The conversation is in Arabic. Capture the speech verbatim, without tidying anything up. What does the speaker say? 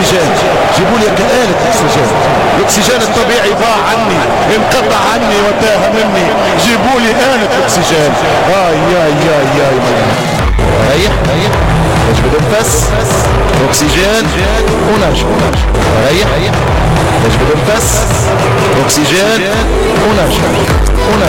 اكسجين، جيبوا لي آلة اكسجين. الاكسجين الطبيعي ضاع عني، انقطع عني وتاه مني، جيبوا لي آلة اكسجين. هاي ياي ياي ياي ريح ريح تجبد النفس، اكسجين ونشف. ريح تجبد النفس، اكسجين ونشف ونشف.